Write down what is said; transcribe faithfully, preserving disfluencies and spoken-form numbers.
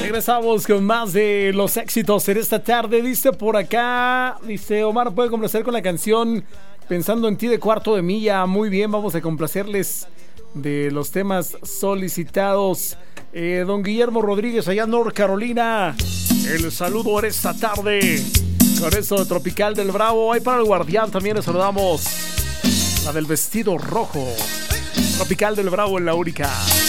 Regresamos con más de los éxitos en esta tarde. Dice por acá, dice Omar, puede complacer con la canción Pensando en ti de Cuarto de Milla. Muy bien, vamos a complacerles de los temas solicitados. eh, Don Guillermo Rodríguez allá en North Carolina, el saludo en esta tarde con eso de Tropical del Bravo. Ahí para el Guardián también le saludamos, la del vestido rojo. Tropical del Bravo en la única.